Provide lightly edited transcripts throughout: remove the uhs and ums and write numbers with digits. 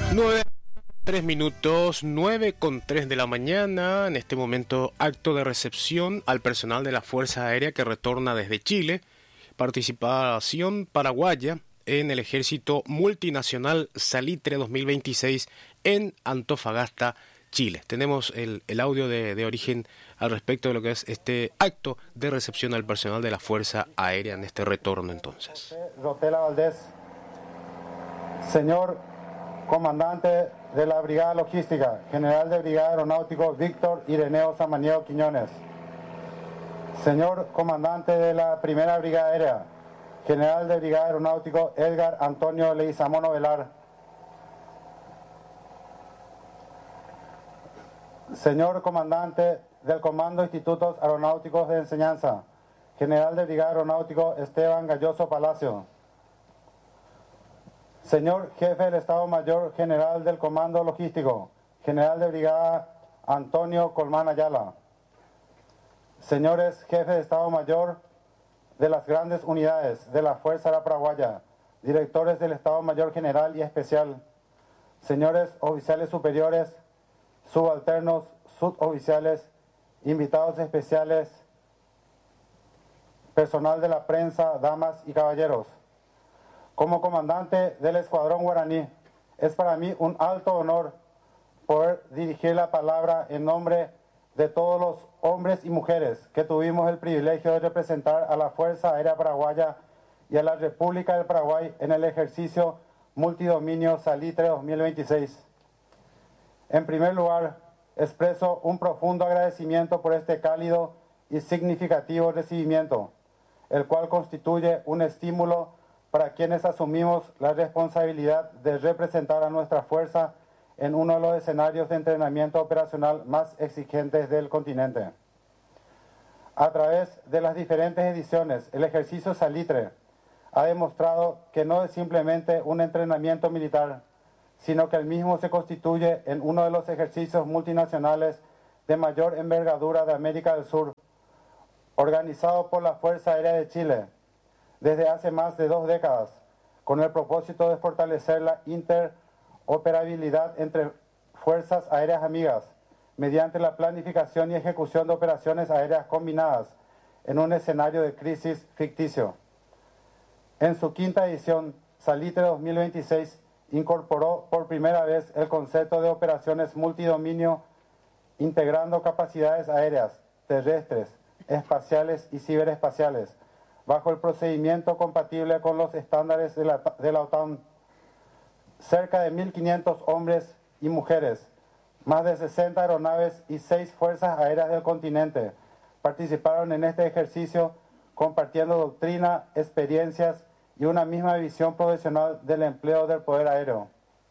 9:03, 9:03 de la mañana. En este momento, acto de recepción al personal de la Fuerza Aérea que retorna desde Chile. Participación paraguaya en el Ejército Multinacional Salitre 2026 en Antofagasta, Chile. Tenemos el audio de origen al respecto de lo que es este acto de recepción al personal de la Fuerza Aérea en este retorno entonces. Rotela Valdés, señor comandante de la Brigada Logística, general de Brigada Aeronáutico Víctor Ireneo Samaniego Quiñones, señor comandante de la Primera Brigada Aérea, general de Brigada Aeronáutico Edgar Antonio Leguizamón Velar, señor comandante del Comando Institutos Aeronáuticos de Enseñanza, general de Brigada Aeronáutico Esteban Galloso Palacio, señor jefe del Estado Mayor General del Comando Logístico, general de Brigada Antonio Colmán Ayala, señores jefes de Estado Mayor de las grandes unidades de la Fuerza Aérea Paraguaya, directores del Estado Mayor General y Especial, señores oficiales superiores, subalternos, suboficiales, invitados especiales, personal de la prensa, damas y caballeros. Como comandante del Escuadrón Guaraní, es para mí un alto honor poder dirigir la palabra en nombre de todos los hombres y mujeres que tuvimos el privilegio de representar a la Fuerza Aérea Paraguaya y a la República del Paraguay en el ejercicio multidominio Salitre 2026. En primer lugar, expreso un profundo agradecimiento por este cálido y significativo recibimiento, el cual constituye un estímulo para quienes asumimos la responsabilidad de representar a nuestra fuerza en uno de los escenarios de entrenamiento operacional más exigentes del continente. A través de las diferentes ediciones, el ejercicio Salitre ha demostrado que no es simplemente un entrenamiento militar, sino que el mismo se constituye en uno de los ejercicios multinacionales de mayor envergadura de América del Sur, organizado por la Fuerza Aérea de Chile desde hace más de 2 décadas, con el propósito de fortalecer la interoperabilidad entre fuerzas aéreas amigas, mediante la planificación y ejecución de operaciones aéreas combinadas en un escenario de crisis ficticio. En su 5ª edición, Salitre 2026 incorporó por primera vez el concepto de operaciones multidominio, integrando capacidades aéreas, terrestres, espaciales y ciberespaciales, bajo el procedimiento compatible con los estándares de la OTAN. Cerca de 1.500 hombres y mujeres, más de 60 aeronaves y 6 fuerzas aéreas del continente participaron en este ejercicio, compartiendo doctrina, experiencias y una misma visión profesional del empleo del poder aéreo.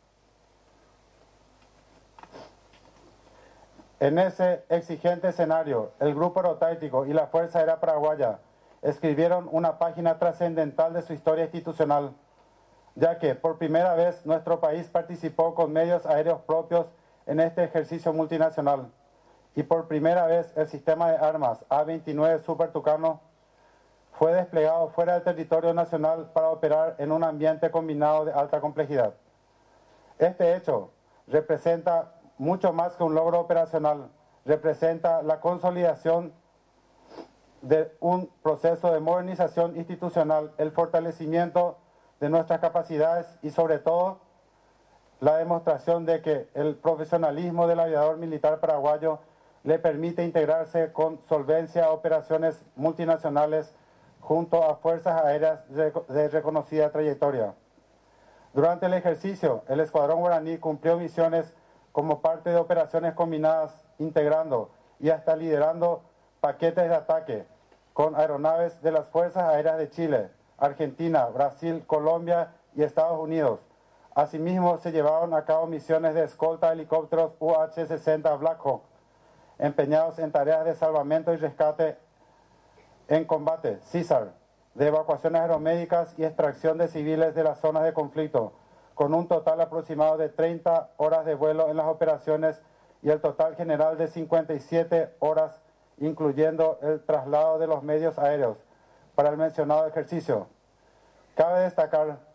En ese exigente escenario, el Grupo Aerotáctico y la Fuerza Aérea Paraguaya escribieron una página trascendental de su historia institucional, ya que por primera vez nuestro país participó con medios aéreos propios en este ejercicio multinacional, y por primera vez el sistema de armas A-29 Super Tucano fue desplegado fuera del territorio nacional para operar en un ambiente combinado de alta complejidad. Este hecho representa mucho más que un logro operacional, representa la consolidación de un proceso de modernización institucional, el fortalecimiento de nuestras capacidades y sobre todo la demostración de que el profesionalismo del aviador militar paraguayo le permite integrarse con solvencia a operaciones multinacionales junto a fuerzas aéreas de reconocida trayectoria. Durante el ejercicio, el Escuadrón Guaraní cumplió misiones como parte de operaciones combinadas, integrando y hasta liderando paquetes de ataque con aeronaves de las Fuerzas Aéreas de Chile, Argentina, Brasil, Colombia y Estados Unidos. Asimismo, se llevaron a cabo misiones de escolta de helicópteros UH-60 Black Hawk, empeñados en tareas de salvamento y rescate en combate, CISAR, de evacuaciones aeromédicas y extracción de civiles de las zonas de conflicto, con un total aproximado de 30 horas de vuelo en las operaciones y el total general de 57 horas, incluyendo el traslado de los medios aéreos para el mencionado ejercicio. Cabe destacar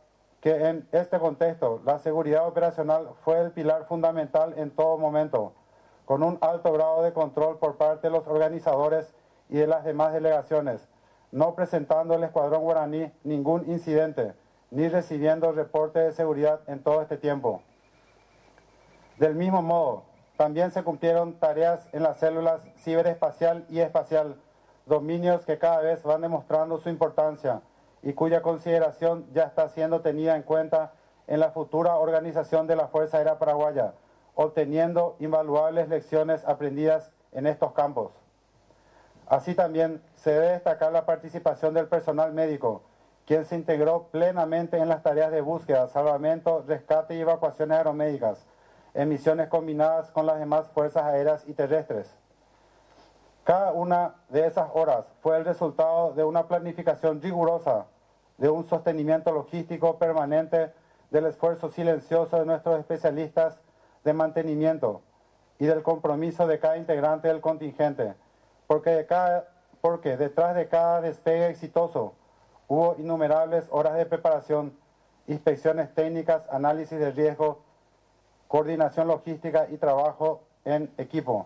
que en este contexto la seguridad operacional fue el pilar fundamental en todo momento, con un alto grado de control por parte de los organizadores y de las demás delegaciones, no presentando el escuadrón guaraní ningún incidente, ni recibiendo reporte de seguridad en todo este tiempo. Del mismo modo, también se cumplieron tareas en las células ciberespacial y espacial, dominios que cada vez van demostrando su importancia y cuya consideración ya está siendo tenida en cuenta en la futura organización de la Fuerza Aérea Paraguaya, obteniendo invaluables lecciones aprendidas en estos campos. Así también se debe destacar la participación del personal médico, quien se integró plenamente en las tareas de búsqueda, salvamento, rescate y evacuaciones aeromédicas, en misiones combinadas con las demás fuerzas aéreas y terrestres. Cada una de esas horas fue el resultado de una planificación rigurosa, de un sostenimiento logístico permanente, del esfuerzo silencioso de nuestros especialistas de mantenimiento y del compromiso de cada integrante del contingente, porque detrás de cada despegue exitoso hubo innumerables horas de preparación, inspecciones técnicas, análisis de riesgo, coordinación logística y trabajo en equipo.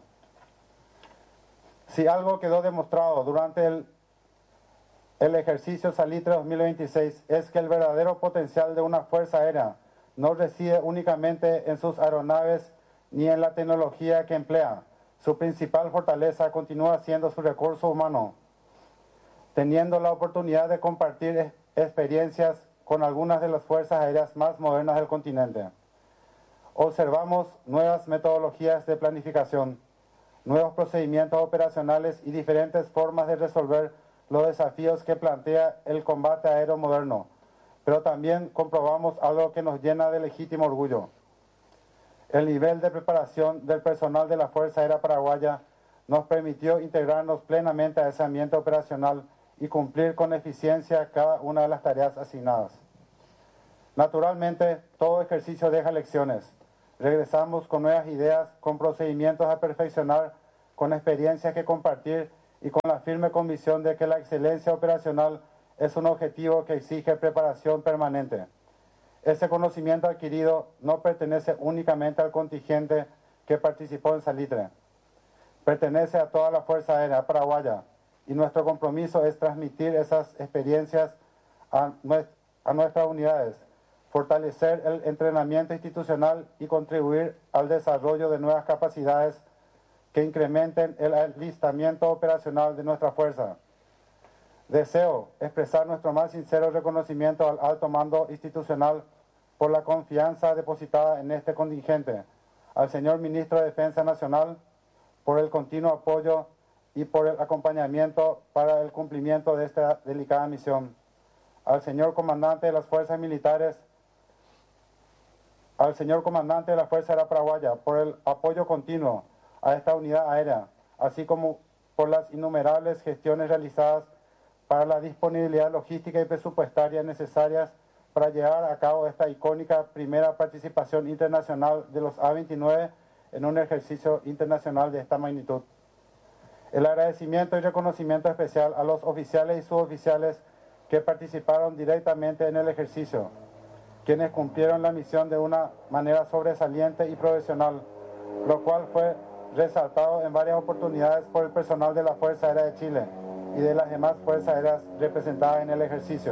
Si algo quedó demostrado durante el ejercicio Salitre 2026 es que el verdadero potencial de una fuerza aérea no reside únicamente en sus aeronaves ni en la tecnología que emplea. Su principal fortaleza continúa siendo su recurso humano, teniendo la oportunidad de compartir experiencias con algunas de las fuerzas aéreas más modernas del continente. Observamos nuevas metodologías de planificación, nuevos procedimientos operacionales y diferentes formas de resolver los desafíos que plantea el combate aéreo moderno, pero también comprobamos algo que nos llena de legítimo orgullo. El nivel de preparación del personal de la Fuerza Aérea Paraguaya nos permitió integrarnos plenamente a ese ambiente operacional y cumplir con eficiencia cada una de las tareas asignadas. Naturalmente, todo ejercicio deja lecciones. Regresamos con nuevas ideas, con procedimientos a perfeccionar, con experiencias que compartir y con la firme convicción de que la excelencia operacional es un objetivo que exige preparación permanente. Ese conocimiento adquirido no pertenece únicamente al contingente que participó en Salitre. Pertenece a toda la Fuerza Aérea Paraguaya y nuestro compromiso es transmitir esas experiencias a nuestras unidades, fortalecer el entrenamiento institucional y contribuir al desarrollo de nuevas capacidades que incrementen el alistamiento operacional de nuestra fuerza. Deseo expresar nuestro más sincero reconocimiento al alto mando institucional por la confianza depositada en este contingente, al señor Ministro de Defensa Nacional por el continuo apoyo y por el acompañamiento para el cumplimiento de esta delicada misión, al señor Comandante de las Fuerzas Militares, al señor Comandante de la Fuerza Aérea Paraguaya por el apoyo continuo a esta unidad aérea, así como por las innumerables gestiones realizadas para la disponibilidad logística y presupuestaria necesarias para llevar a cabo esta icónica primera participación internacional de los A-29 en un ejercicio internacional de esta magnitud. El agradecimiento y reconocimiento especial a los oficiales y suboficiales que participaron directamente en el ejercicio, quienes cumplieron la misión de una manera sobresaliente y profesional, lo cual fue resaltado en varias oportunidades por el personal de la Fuerza Aérea de Chile y de las demás fuerzas aéreas representadas en el ejercicio.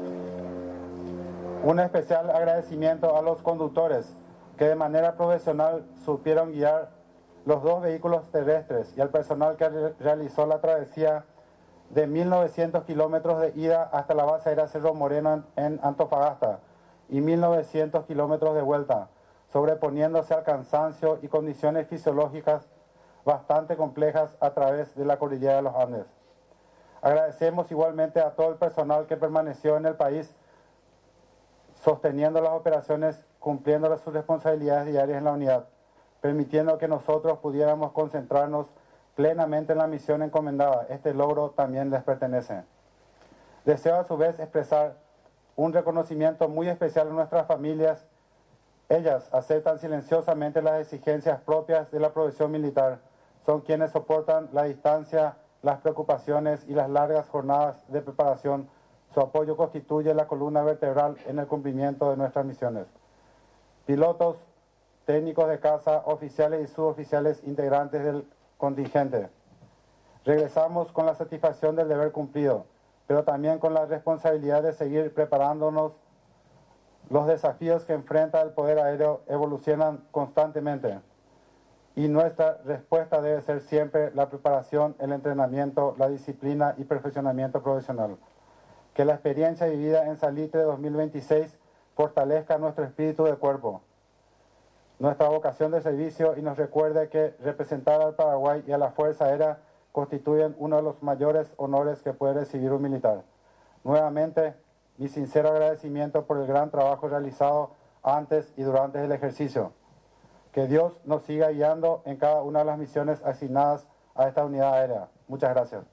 Un especial agradecimiento a los conductores que de manera profesional supieron guiar los dos vehículos terrestres y al personal que realizó la travesía de 1.900 kilómetros de ida hasta la base aérea Cerro Moreno en Antofagasta y 1.900 kilómetros de vuelta, sobreponiéndose al cansancio y condiciones fisiológicas bastante complejas a través de la cordillera de los Andes. Agradecemos igualmente a todo el personal que permaneció en el país sosteniendo las operaciones, cumpliendo sus responsabilidades diarias en la unidad, permitiendo que nosotros pudiéramos concentrarnos plenamente en la misión encomendada. Este logro también les pertenece. Deseo a su vez expresar un reconocimiento muy especial a nuestras familias. Ellas aceptan silenciosamente las exigencias propias de la profesión militar. Son quienes soportan la distancia, las preocupaciones y las largas jornadas de preparación Su apoyo constituye la columna vertebral en el cumplimiento de nuestras misiones. Pilotos, técnicos de caza, oficiales y suboficiales integrantes del contingente. Regresamos con la satisfacción del deber cumplido, pero también con la responsabilidad de seguir preparándonos. Los desafíos que enfrenta el poder aéreo evolucionan constantemente y nuestra respuesta debe ser siempre la preparación, el entrenamiento, la disciplina y perfeccionamiento profesional. Que la experiencia vivida en Salitre 2026 fortalezca nuestro espíritu de cuerpo, nuestra vocación de servicio y nos recuerde que representar al Paraguay y a la Fuerza Aérea constituyen uno de los mayores honores que puede recibir un militar. Nuevamente, mi sincero agradecimiento por el gran trabajo realizado antes y durante el ejercicio. Que Dios nos siga guiando en cada una de las misiones asignadas a esta unidad aérea. Muchas gracias.